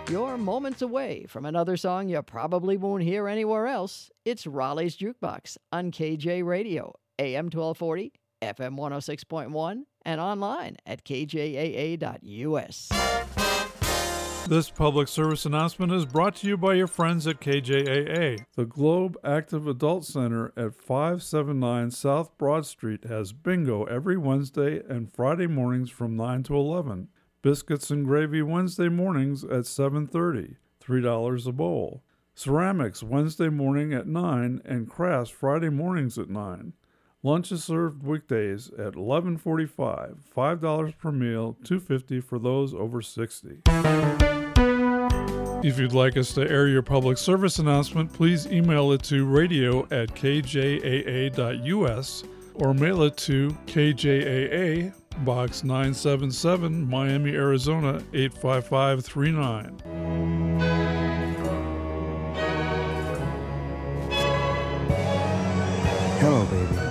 You're moments away from another song you probably won't hear anywhere else. It's Raleigh's Jukebox on KJ Radio, AM 1240, FM 106.1, and online at kjaa.us. This public service announcement is brought to you by your friends at KJAA. The Globe Active Adult Center at 579 South Broad Street has bingo every Wednesday and Friday mornings from 9 to 11. Biscuits and gravy Wednesday mornings at 7:30, $3 a bowl. Ceramics Wednesday morning at 9 and crafts Friday mornings at 9. Lunch is served weekdays at 11:45, $5 per meal, $2.50 for those over 60. If you'd like us to air your public service announcement, please email it to radio@kjaa.us or mail it to KJAA, Box 977, Miami, Arizona 85539. Hello, baby.